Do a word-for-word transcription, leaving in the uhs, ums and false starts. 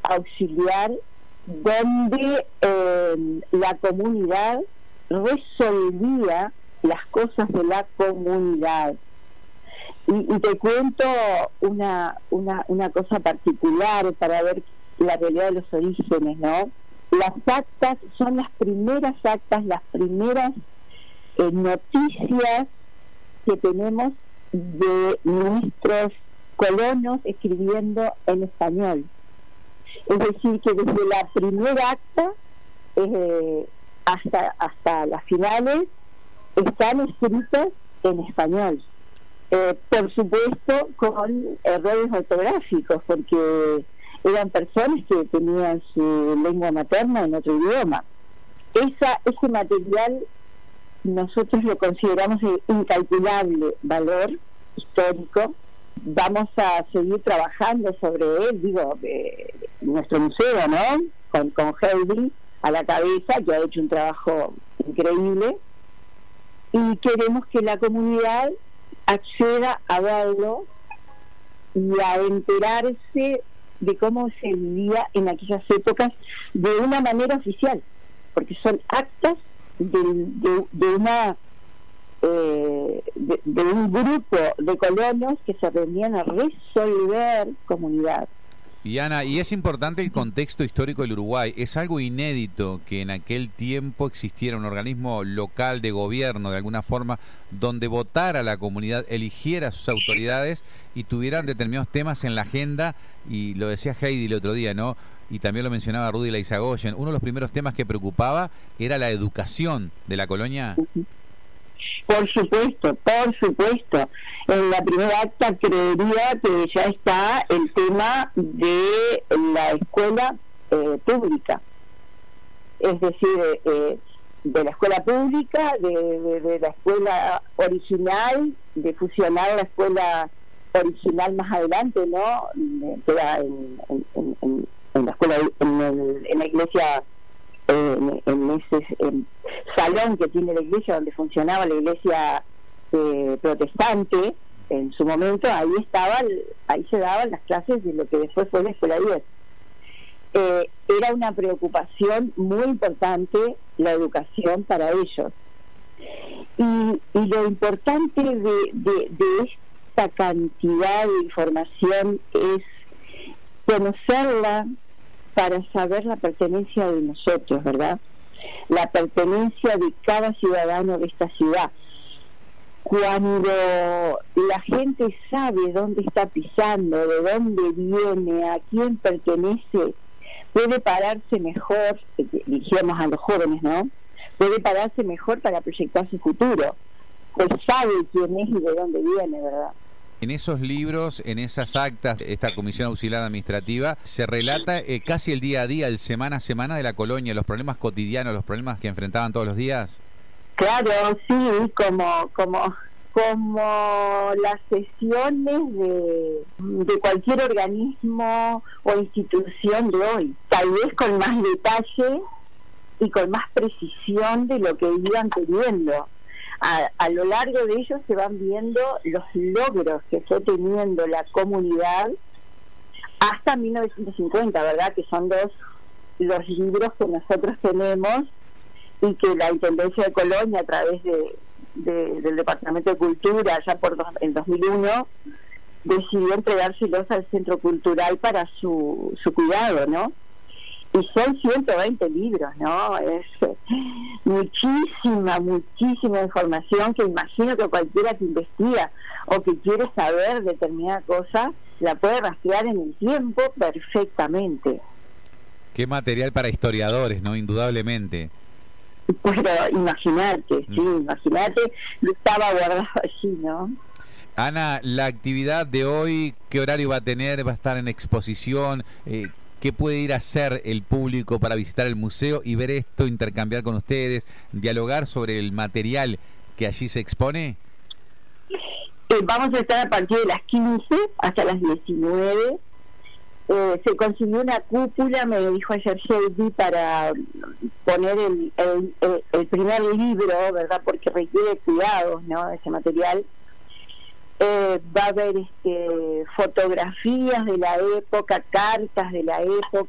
auxiliar donde eh, la comunidad resolvía las cosas de la comunidad. Y, y te cuento una, una, una cosa particular para ver la realidad de los orígenes, ¿no? Las actas son las primeras actas, las primeras eh, noticias que tenemos de nuestros colonos escribiendo en español. Es decir, que desde la primera acta eh, hasta, hasta las finales están escritas en español. Eh, por supuesto con errores ortográficos, porque eran personas que tenían su lengua materna en otro idioma. Esa, ese material nosotros lo consideramos de incalculable valor histórico. Vamos a seguir trabajando sobre él, digo, eh, nuestro museo, ¿no? Con, con Heidi a la cabeza, que ha hecho un trabajo increíble, y queremos que la comunidad acceda a verlo y a enterarse de cómo se vivía en aquellas épocas de una manera oficial, porque son actas de, de, de una eh, de, de un grupo de colonos que se reunían a resolver comunidad. Y Ana, y es importante el contexto histórico del Uruguay. Es algo inédito que en aquel tiempo existiera un organismo local de gobierno, de alguna forma, donde votara la comunidad, eligiera a sus autoridades y tuvieran determinados temas en la agenda. Y lo decía Heidi el otro día, ¿no? Y también lo mencionaba Rudy Leizagoyen. Uno de los primeros temas que preocupaba era la educación de la colonia. Por supuesto, por supuesto. En la primera acta creería que ya está el tema de la escuela eh, pública. Es decir, eh, de la escuela pública, de, de, de la escuela original, de fusionar la escuela original más adelante, ¿no? Que era en, en, en, en la escuela, en, el, en la iglesia, en, en ese en salón que tiene la iglesia, donde funcionaba la iglesia eh, protestante en su momento. Ahí estaban, ahí se daban las clases de lo que después fue la escuela diez. Eh, era una preocupación muy importante la educación para ellos, y, y lo importante de, de, de esta cantidad de información es conocerla para saber la pertenencia de nosotros, ¿verdad? La pertenencia de cada ciudadano de esta ciudad. Cuando la gente sabe dónde está pisando, de dónde viene, a quién pertenece, puede pararse mejor, dijimos a los jóvenes, ¿no? Puede pararse mejor para proyectar su futuro, pues sabe quién es y de dónde viene, ¿verdad? En esos libros, en esas actas, esta comisión auxiliar administrativa, se relata eh, casi el día a día, el semana a semana de la colonia, los problemas cotidianos, los problemas que enfrentaban todos los días. Claro, sí, como como como las sesiones de, de cualquier organismo o institución de hoy, tal vez con más detalle y con más precisión de lo que iban teniendo. A, a lo largo de ellos se van viendo los logros que fue teniendo la comunidad hasta mil novecientos cincuenta, ¿verdad? Que son dos los libros que nosotros tenemos y que la Intendencia de Colonia, a través de, de, del Departamento de Cultura, ya por dos, el dos mil uno, decidió entregárselos al Centro Cultural para su, su cuidado, ¿no? Y son ciento veinte libros, ¿no? Es muchísima, muchísima información que imagino que cualquiera que investiga o que quiere saber determinada cosa la puede rastrear en el tiempo perfectamente. Qué material para historiadores, ¿no? Indudablemente. Pero imagínate, sí, mm. imagínate, lo estaba guardado allí, ¿no? Ana, la actividad de hoy, ¿qué horario va a tener? ¿Va a estar en exposición? Eh, ¿Qué puede ir a hacer el público para visitar el museo y ver esto, intercambiar con ustedes, dialogar sobre el material que allí se expone? Eh, vamos a estar a partir de las quince hasta las diecinueve. Eh, se consiguió una cúpula, me dijo ayer Heidi, para poner el, el, el, el primer libro, ¿verdad? Porque requiere cuidados, ¿no? Ese material. Eh, va a haber este, fotografías de la época, cartas de la época.